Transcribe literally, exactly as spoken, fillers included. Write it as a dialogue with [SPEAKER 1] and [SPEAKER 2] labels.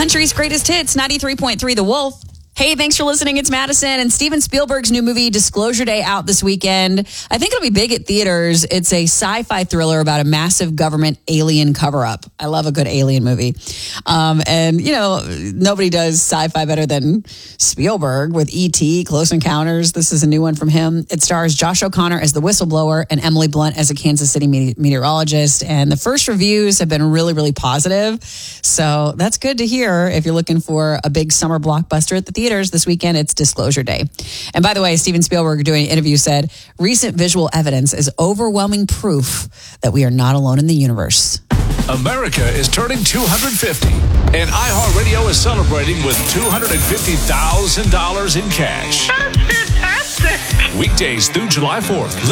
[SPEAKER 1] country's greatest hits, ninety-three point three The Wolf. Hey, thanks for listening. It's Madison, and Steven Spielberg's new movie, Disclosure Day, out this weekend. I think it'll be big at theaters. It's a sci-fi thriller about a massive government alien cover-up. I love a good alien movie. Um, and, you know, nobody does sci-fi better than Spielberg with E T, Close Encounters. This is a new one from him. It stars Josh O'Connor as the whistleblower and Emily Blunt as a Kansas City meteorologist. And the first reviews have been really, really positive. So that's good to hear if you're looking for a big summer blockbuster at the theater. This weekend, it's Disclosure Day. And by the way, Steven Spielberg doing an interview said, recent visual evidence is overwhelming proof that we are not alone in the universe.
[SPEAKER 2] America is turning two hundred fifty, and iHeartRadio is celebrating with two hundred fifty thousand dollars in cash.
[SPEAKER 3] That's fantastic.
[SPEAKER 2] Weekdays through July fourth.